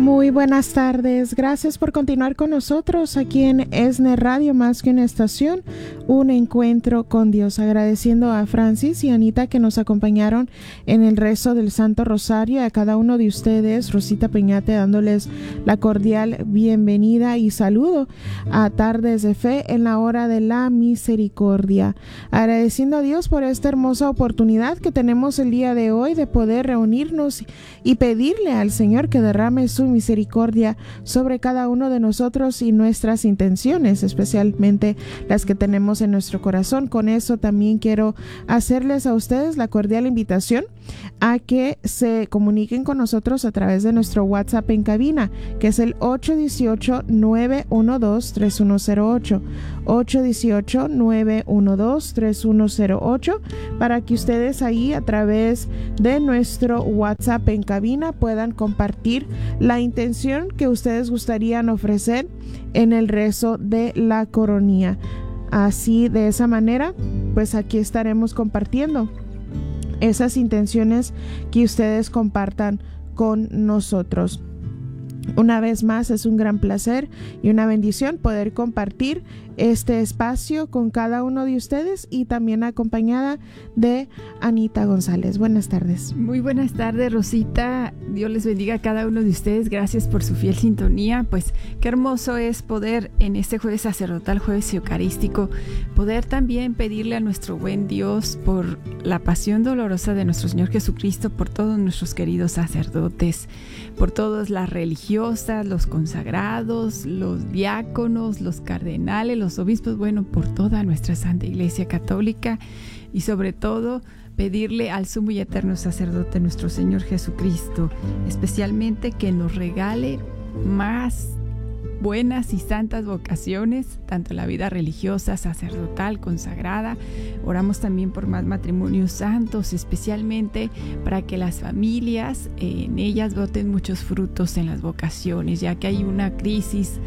Muy buenas tardes, gracias por continuar con nosotros aquí en ESNE Radio, más que una estación, un encuentro con Dios. Agradeciendo a Francis y Anita que nos acompañaron en el rezo del Santo Rosario, a cada uno de ustedes, Rosita Peñate, dándoles la cordial bienvenida y saludo a Tardes de Fe en la hora de la misericordia. Agradeciendo a Dios por esta hermosa oportunidad que tenemos el día de hoy de poder reunirnos y pedirle al Señor que derrame su misericordia sobre cada uno de nosotros y nuestras intenciones, especialmente las que tenemos en nuestro corazón. Con eso también quiero hacerles a ustedes la cordial invitación a que se comuniquen con nosotros a través de nuestro WhatsApp en cabina, que es el 818-912-3108, 818-912-3108, para que ustedes ahí a través de nuestro WhatsApp en cabina puedan compartir la intención que ustedes gustarían ofrecer en el rezo de la coronía. Así, de esa manera, pues aquí estaremos compartiendo esas intenciones que ustedes compartan con nosotros. Una vez más, es un gran placer y una bendición poder compartir este espacio con cada uno de ustedes y también acompañada de Anita González. Buenas tardes. Muy buenas tardes, Rosita. Dios les bendiga a cada uno de ustedes. Gracias por su fiel sintonía. Pues qué hermoso es poder en este jueves sacerdotal, jueves eucarístico, poder también pedirle a nuestro buen Dios por la pasión dolorosa de nuestro Señor Jesucristo, por todos nuestros queridos sacerdotes, por todas las religiosas, los consagrados, los diáconos, los cardenales, los obispos, bueno, por toda nuestra Santa Iglesia Católica, y sobre todo pedirle al sumo y eterno sacerdote nuestro Señor Jesucristo, especialmente que nos regale más buenas y santas vocaciones, tanto en la vida religiosa, sacerdotal, consagrada. Oramos también por más matrimonios santos, especialmente para que las familias en ellas broten muchos frutos en las vocaciones, ya que hay una crisis.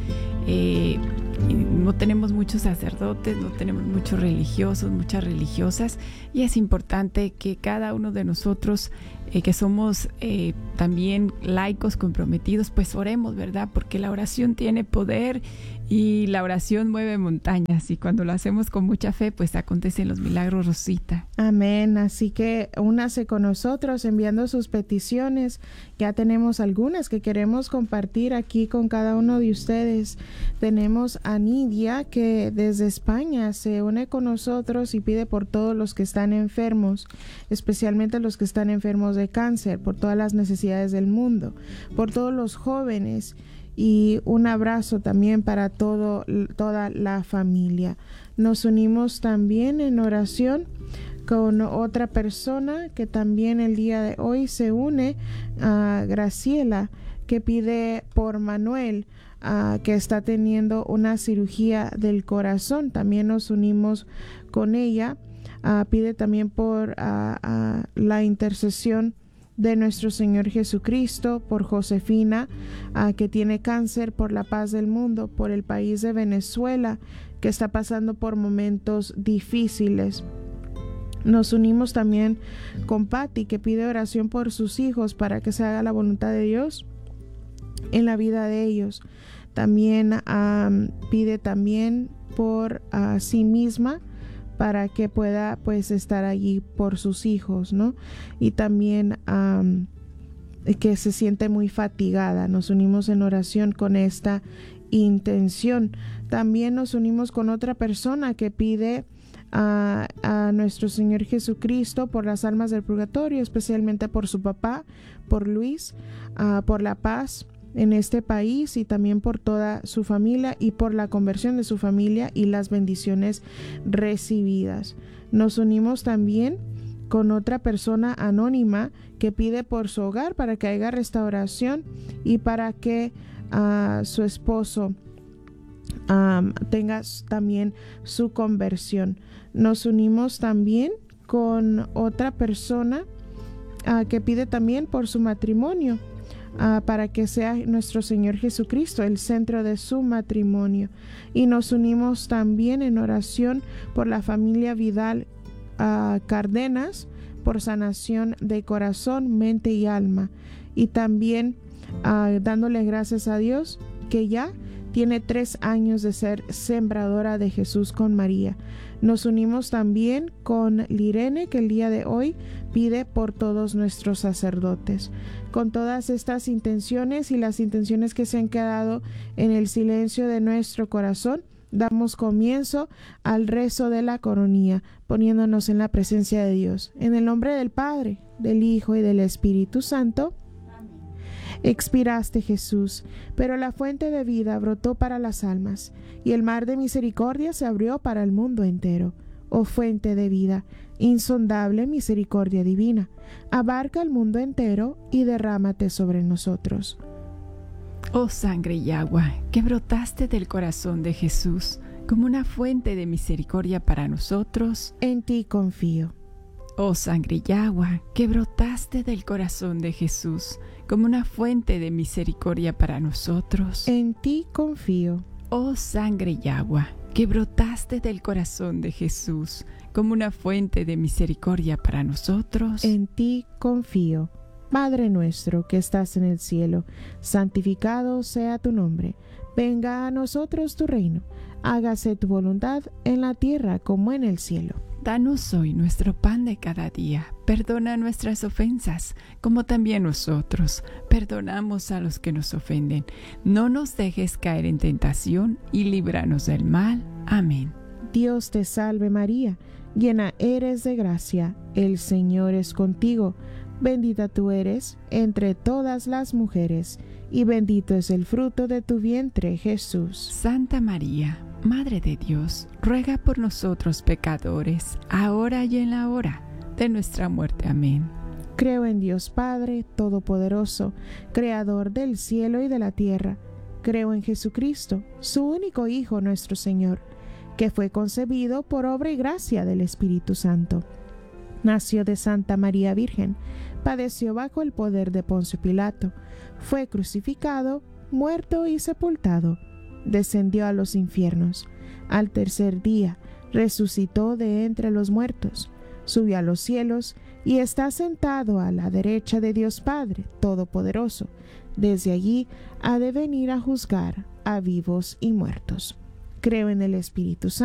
No tenemos muchos sacerdotes, no tenemos muchos religiosos, muchas religiosas, y es importante que cada uno de nosotros que somos también laicos comprometidos, pues oremos, ¿verdad? Porque la oración tiene poder y la oración mueve montañas, y cuando lo hacemos con mucha fe, pues acontecen los milagros, Rosita. Amén. Así que únase con nosotros enviando sus peticiones. Ya tenemos algunas que queremos compartir aquí con cada uno de ustedes. Tenemos a Nidia, que desde España se une con nosotros y pide por todos los que están enfermos, especialmente los que están enfermos de cáncer, por todas las necesidades del mundo, por todos los jóvenes, y un abrazo también para toda la familia. Nos unimos también en oración con otra persona que también el día de hoy se une, a Graciela, que pide por Manuel, que está teniendo una cirugía del corazón. También nos unimos con ella. Pide también por la intercesión de nuestro Señor Jesucristo, por Josefina, que tiene cáncer, por la paz del mundo, por el país de Venezuela, que está pasando por momentos difíciles. Nos unimos también con Patti, que pide oración por sus hijos para que se haga la voluntad de Dios en la vida de ellos. También pide también por sí misma, para que pueda pues estar allí por sus hijos, ¿no? Y también que se siente muy fatigada. Nos unimos en oración con esta intención. También nos unimos con otra persona que pide a nuestro Señor Jesucristo por las almas del purgatorio, especialmente por su papá, por Luis, por la paz en este país y también por toda su familia y por la conversión de su familia y las bendiciones recibidas. Nos unimos también con otra persona anónima que pide por su hogar para que haya restauración y para que su esposo tenga también su conversión. Nos unimos también con otra persona que pide también por su matrimonio, para que sea nuestro Señor Jesucristo el centro de su matrimonio. Y nos unimos también en oración por la familia Vidal Cárdenas, por sanación de corazón, mente y alma. Y también dándole gracias a Dios que ya tiene 3 años de ser sembradora de Jesús con María. Nos unimos también con Lirene, que el día de hoy pide por todos nuestros sacerdotes. Con todas estas intenciones y las intenciones que se han quedado en el silencio de nuestro corazón, damos comienzo al rezo de la coronilla, poniéndonos en la presencia de Dios. En el nombre del Padre, del Hijo y del Espíritu Santo. Expiraste, Jesús, pero la fuente de vida brotó para las almas, y el mar de misericordia se abrió para el mundo entero. Oh fuente de vida, insondable misericordia divina, abarca el mundo entero y derrámate sobre nosotros. Oh sangre y agua, que brotaste del corazón de Jesús, como una fuente de misericordia para nosotros. En ti confío. Oh sangre y agua, que brotaste del corazón de Jesús, como una fuente de misericordia para nosotros. En ti confío. Oh sangre y agua, que brotaste del corazón de Jesús, como una fuente de misericordia para nosotros. En ti confío. Padre nuestro que estás en el cielo, santificado sea tu nombre. Venga a nosotros tu reino. Hágase tu voluntad en la tierra como en el cielo. Danos hoy nuestro pan de cada día. Perdona nuestras ofensas, como también nosotros perdonamos a los que nos ofenden. No nos dejes caer en tentación y líbranos del mal. Amén. Dios te salve María, llena eres de gracia, el Señor es contigo. Bendita tú eres entre todas las mujeres, y bendito es el fruto de tu vientre, Jesús. Santa María, Madre de Dios, ruega por nosotros pecadores, ahora y en la hora de nuestra muerte. Amén. Creo en Dios Padre Todopoderoso, Creador del cielo y de la tierra. Creo en Jesucristo, su único Hijo, nuestro Señor, que fue concebido por obra y gracia del Espíritu Santo. Nació de Santa María Virgen, padeció bajo el poder de Poncio Pilato, fue crucificado, muerto y sepultado. Descendió a los infiernos. Al tercer día resucitó de entre los muertos, subió a los cielos y está sentado a la derecha de Dios Padre Todopoderoso. Desde allí ha de venir a juzgar a vivos y muertos. Creo en el Espíritu Santo.